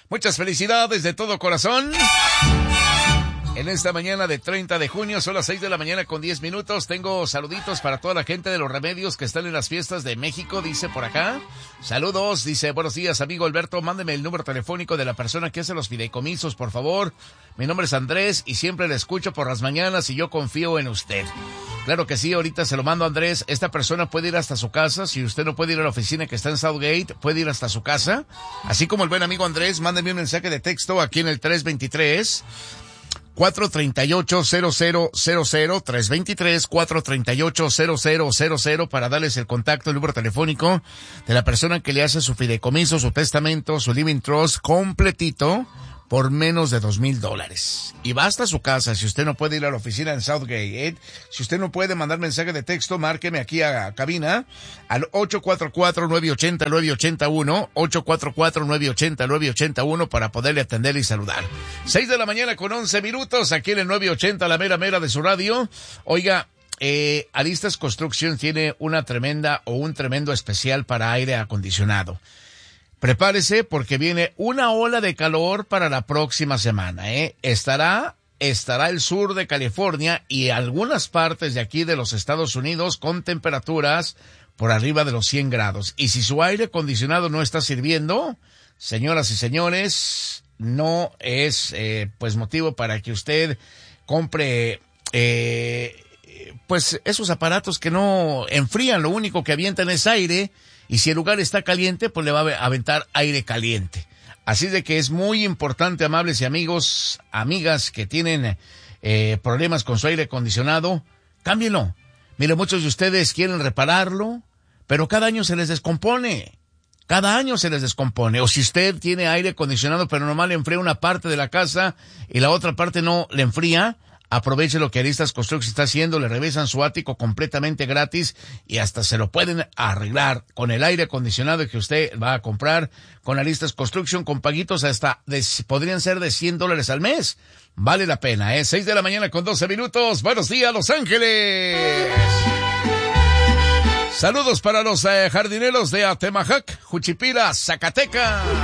Muchas felicidades de todo corazón. En esta mañana de 30 de junio, son las 6 de la mañana con 10 minutos. Tengo saluditos para toda la gente de Los Remedios que están en las fiestas de México, dice por acá. Saludos, dice, buenos días, amigo Alberto, mándeme el número telefónico de la persona que hace los fideicomisos, por favor. Mi nombre es Andrés y siempre le escucho por las mañanas y yo confío en usted. Claro que sí, ahorita se lo mando a Andrés. Esta persona puede ir hasta su casa. Si usted no puede ir a la oficina que está en Southgate, puede ir hasta su casa. Así como el buen amigo Andrés, mándeme un mensaje de texto aquí en el 323-438-0000, 323-438-0000 para darles el contacto, el número telefónico de la persona que le hace su fideicomiso, su testamento, su living trust completito por menos de $2,000. Y va hasta su casa. Si usted no puede ir a la oficina en Southgate, si usted no puede mandar mensaje de texto, márqueme aquí a cabina al 844-980-981, 844-980-981 para poderle atender y saludar. 6 de la mañana con 11 minutos, aquí en el 980, la mera mera de su radio. Oiga, Aristas Construction tiene un tremendo especial para aire acondicionado. Prepárese porque viene una ola de calor para la próxima semana, Estará el sur de California y algunas partes de aquí de los Estados Unidos con temperaturas por arriba de los 100 grados. Y si su aire acondicionado no está sirviendo, señoras y señores, no es pues motivo para que usted compre pues esos aparatos que no enfrían, lo único que avientan es aire. Y si el lugar está caliente, pues le va a aventar aire caliente. Así de que es muy importante, amables y amigos, amigas que tienen problemas con su aire acondicionado, cámbienlo. Mire, muchos de ustedes quieren repararlo, pero cada año se les descompone. O si usted tiene aire acondicionado, pero nomás le enfría una parte de la casa y la otra parte no le enfría, aproveche lo que Aristas Construction está haciendo, le revisan su ático completamente gratis y hasta se lo pueden arreglar con el aire acondicionado que usted va a comprar con Aristas Construction, con paguitos podrían ser de $100 al mes. Vale la pena, 6 de la mañana con 12 minutos. Buenos días, Los Ángeles. Saludos para los jardineros de Atemajac, Juchipila, Zacatecas.